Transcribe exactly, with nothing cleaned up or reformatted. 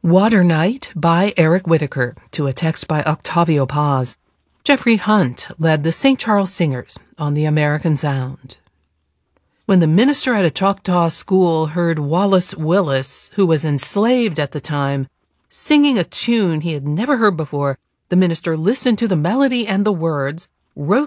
Water Night by Eric Whitacre, to a text by Octavio Paz. Jeffrey Hunt led the Saint Charles Singers on the American Sound. When the minister at a Choctaw school heard Wallace Willis, who was enslaved at the time, singing a tune he had never heard before, the minister listened to the melody and the words, wrote